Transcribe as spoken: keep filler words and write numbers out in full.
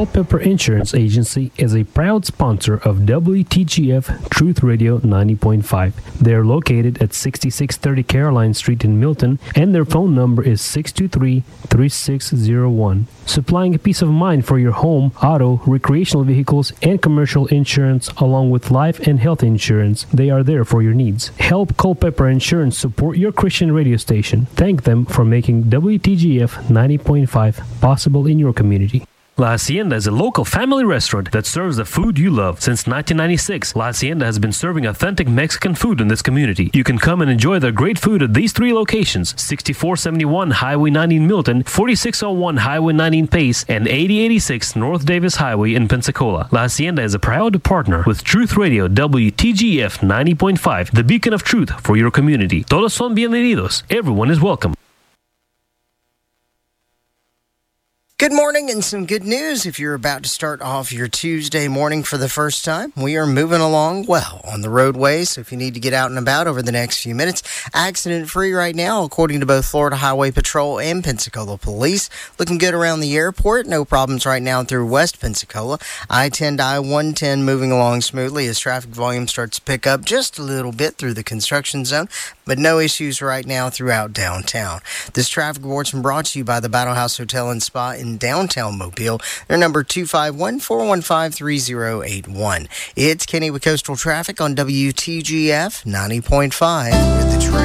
Culpeper Insurance Agency is a proud sponsor of W T G F Truth Radio ninety point five. They are located at sixty-six thirty Caroline Street in Milton, and their phone number is six two three, three six zero one. Supplying a peace of mind for your home, auto, recreational vehicles, and commercial insurance, along with life and health insurance. They are there for your needs. Help Culpeper Insurance support your Christian radio station. Thank them for making W T G F ninety point five possible in your community. La Hacienda is a local family restaurant that serves the food you love. Since nineteen ninety-six, La Hacienda has been serving authentic Mexican food in this community. You can come and enjoy their great food at these three locations: sixty-four seventy-one Highway ninety in Milton, forty-six oh one Highway ninety in Pace, and eighty eighty-six North Davis Highway in Pensacola. La Hacienda is a proud partner with Truth Radio W T G F ninety point five, the beacon of truth for your community. Todos son bienvenidos. Everyone is welcome. Good morning and some good news. If you're about to start off your Tuesday morning for the first time, we are moving along well on the roadways. So if you need to get out and about over the next few minutes, accident-free right now, according to both Florida Highway Patrol and Pensacola Police. Looking good around the airport. No problems right now through West Pensacola. I ten to I one ten moving along smoothly as traffic volume starts to pick up just a little bit through the construction zone, but no issues right now throughout downtown. This traffic report's been brought to you by the Battle House Hotel and Spa in in downtown Mobile. Their number two five one, four one five, three zero eight one. It's Kenny with Coastal Traffic on W T G F ninety point five with the Truth.